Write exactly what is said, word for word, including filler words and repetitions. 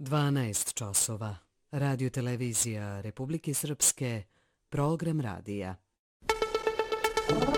dvanaest časova. Radio televizija Republike Srpske, program radija.